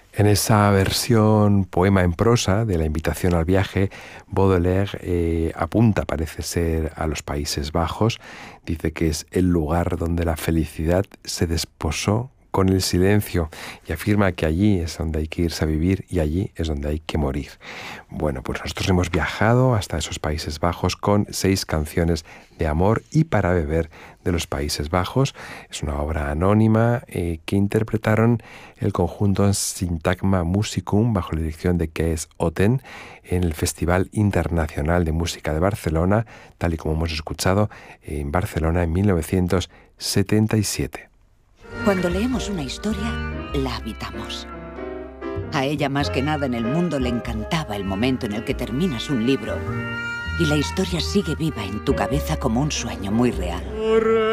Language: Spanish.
En esa versión poema en prosa de la invitación al viaje, Baudelaire apunta, parece ser, a los Países Bajos. Dice que es el lugar donde la felicidad se desposó con el silencio y afirma que allí es donde hay que irse a vivir y allí es donde hay que morir. Bueno, pues nosotros hemos viajado hasta esos Países Bajos con 6 canciones de amor y para beber de los Países Bajos. Es una obra anónima que interpretaron el conjunto Syntagma Musicum bajo la dirección de Kees Otten en el Festival Internacional de Música de Barcelona, tal y como hemos escuchado en Barcelona en 1977. Cuando leemos una historia, la habitamos. A ella más que nada en el mundo le encantaba el momento en el que terminas un libro y la historia sigue viva en tu cabeza como un sueño muy real.